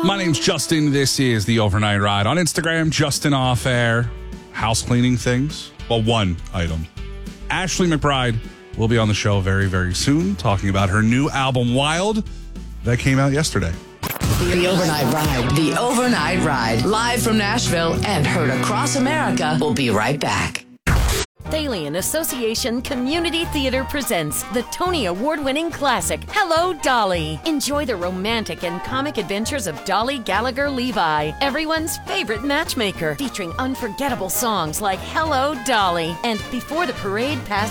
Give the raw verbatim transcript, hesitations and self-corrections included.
My name's Justin. This is the Overnight Ride. On Instagram, Justin Off Air. House cleaning things. Well, one item. Ashley McBryde will be on the show very, very soon, talking about her new album, Wild, that came out yesterday. The Overnight Ride. The Overnight Ride. Live from Nashville and heard across America. We'll be right back. Thalian Association Community Theater presents the Tony Award-winning classic, Hello, Dolly. Enjoy the romantic and comic adventures of Dolly Gallagher Levi, everyone's favorite matchmaker, featuring unforgettable songs like Hello, Dolly and Before the Parade Passes